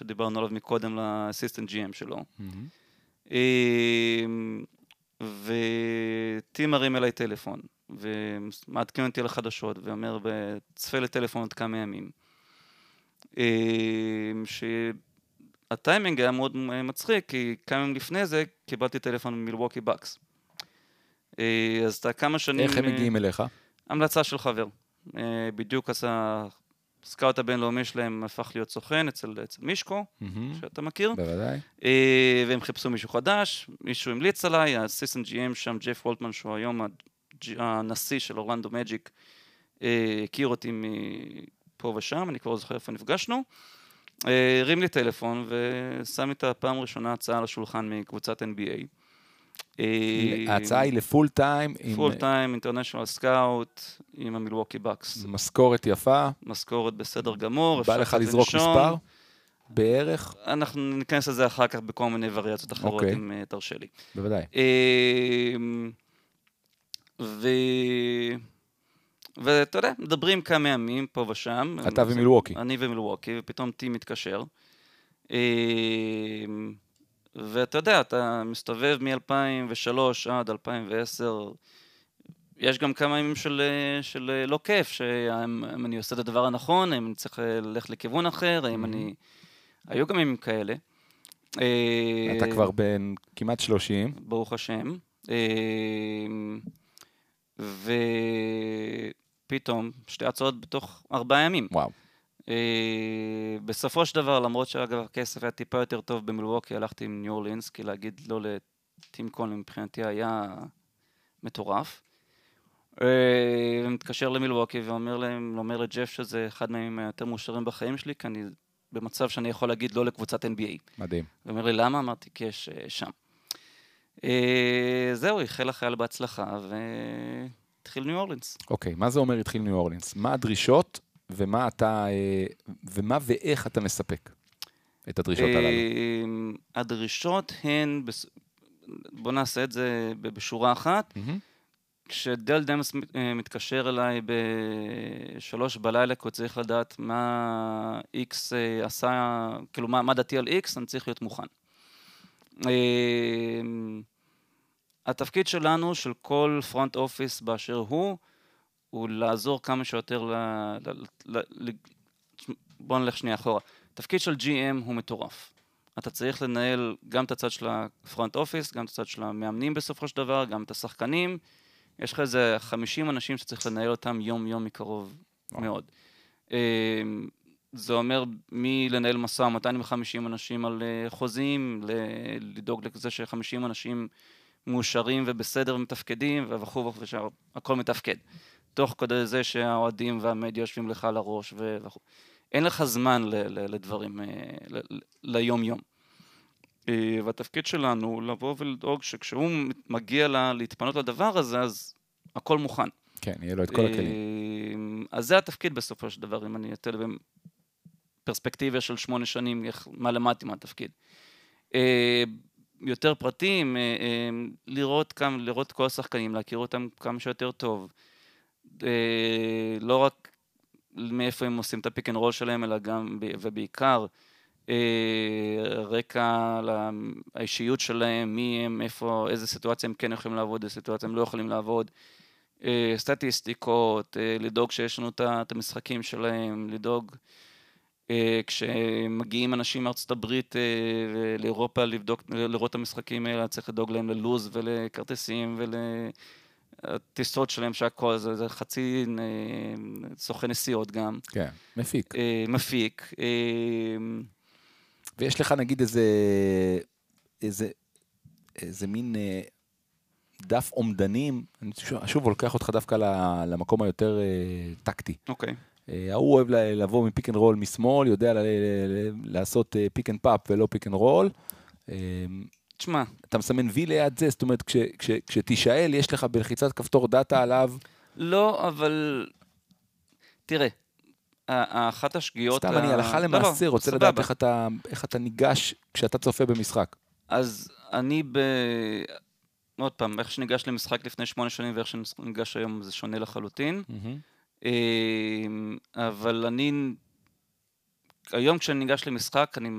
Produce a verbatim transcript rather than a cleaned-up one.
שדיברנו עליו מקודם, לאסיסטנט ג'י אם שלו. וטים מרים אליי טלפון, ומעדכן אותי על החדשות, ואומר, צפה לטלפון עוד כמה ימים. שהטיימינג היה מאוד מצחיק, כי כמה ימים לפני זה קיבלתי טלפון ממילווקי בקס. אז אתה כמה שנים... איך הם מגיעים אליך? המלצה של חבר. בדיוק עשה... סקאוט הבינלאומי שלהם הפך להיות סוכן אצל, אצל מישקו, שאתה מכיר. בוודאי. והם חיפשו מישהו חדש, מישהו המליץ עליי, הסיסטנט ג'י אם שם, ג'ף וולטמן, שהוא היום הנשיא של אורלנדו מג'יק, הכיר אותי מפה ושם, אני כבר זוכר איפה נפגשנו. הרים לי טלפון ושם את הפעם הראשונה הצעה על השולחן מקבוצת אן בי איי. ההצעה היא לפול טיים. פול טיים, אינטרנשיונל סקאוט, עם המילווקי בקס. משכורת יפה. משכורת בסדר גמור. בא לך לזרוק מספר? בערך? אנחנו ניכנס לזה אחר כך בכל מיני וריאציות אחרות, אם תרשה לי. בוודאי. ואתה יודע, מדברים כמה ימים פה ושם. אתה ומילווקי. אני ומילווקי, ופתאום טים מתקשר. ואתה יודע, אתה מסתובב מ-אלפיים ושלוש עד אלפיים ועשר, יש גם כמה ימים של, של לא כיף, שאם אני עושה את הדבר הנכון, אם אני צריך ללכת לכיוון אחר, אם אני... היו גם ימים כאלה. אתה כבר בין כמעט שלושים. ברוך השם. ופתאום שתי הצעות בתוך ארבעה ימים. וואו. בסופו של דבר, למרות שאגב הכסף היה טיפה יותר טוב במילווקי, הלכתי עם ניו אורלינס, כי להגיד לא לטים קולן מבחינתי היה מטורף. ומתקשר למילווקי ואומר להם, אומר לג'ף שזה אחד מהם היותר מאושרים בחיים שלי, כי אני במצב שאני יכול להגיד לא לקבוצת אן בי איי. מדהים. ואומר לי, למה? אמרתי, כי יש שם. זהו, החל החייל בהצלחה, והתחיל ניו אורלינס. אוקיי, מה זה אומר התחיל ניו אורלינס? מה הדרישות? ומה אתה, ומה ואיך אתה מספק את הדרישות הללו? הדרישות הן, בוא נעשה את זה בשורה אחת, כשדל דמס מתקשר אליי בשלוש בלילה, כי הוא צריך לדעת מה X עשה, כאילו מה דעתי על X, אני צריך להיות מוכן. התפקיד שלנו, של כל פרונט אופיס באשר הוא, הוא לעזור כמה שיותר ל... ל... ל... בוא נלך שנייה אחורה. תפקיד של ג'י אם הוא מטורף. אתה צריך לנהל גם את הצד של הפרונט אופיס, גם את הצד של המאמנים בסופו של דבר, גם את השחקנים. יש לך איזה חמישים אנשים שצריך לנהל אותם יום-יום מקרוב מאוד. זה אומר מי לנהל מסע מאתיים וחמישים אנשים על חוזים, לדאוג לזה ש-חמישים אנשים מאושרים ובסדר ומתפקדים, וכו' וכו', הכל מתפקד. תוך כדי זה שהאוהדים והמדיה יושבים לך על הראש וכו'. אין לך זמן לדברים, ליום-יום. והתפקיד שלנו לבוא ולדאוג שכשהוא מגיע להתפנות לדבר הזה, אז הכל מוכן. כן, יהיה לו את כל הכלים. אז זה התפקיד בסופו של דבר, אם אני אתן בפרספקטיבה של שמונה שנים, מה למדתי מהתפקיד. יותר פרטים, לראות כמה, לראות כל השחקנים, להכיר אותם כמה שיותר טוב. לא רק מאיפה הם עושים את הפיק אנד רול שלהם, אלא גם, ובעיקר, רקע לאישיות שלהם, מי הם, איפה, איזה סיטואציה הם כן יכולים לעבוד, איזה סיטואציה הם לא יכולים לעבוד, סטטיסטיקות, לדאוג שיש לנו את המשחקים שלהם, לדאוג כשמגיעים אנשים מארצות הברית לאירופה לבדוק, לראות את המשחקים האלה, צריך לדאוג להם ללוז ולכרטיסים ולטיסות שלהם שהכל, זה, זה חצי סוכן נסיעות גם. כן, מפיק. מפיק. ויש לך נגיד איזה, איזה, איזה מין דף עומדנים, אני שוב לוקח אותך דווקא למקום היותר טקטי. אוקיי. הוא אוהב לבוא מפיק אנד רול משמאל, יודע לעשות פיק אנד פאפ ולא פיק אנד רול. תשמע. אתה מסמן וי ליד זה, זאת אומרת, כשתשאל, יש לך בלחיצת כפתור דאטה עליו. לא, אבל תראה, אחת השגיאות... סתם, אני הלכה למעשה, רוצה לדעת איך אתה ניגש כשאתה צופה במשחק. אז אני ב... עוד פעם, איך שניגש למשחק לפני שמונה שנים ואיך שניגש היום זה שונה לחלוטין. אבל אני... היום כשאני ניגש למשחק, אני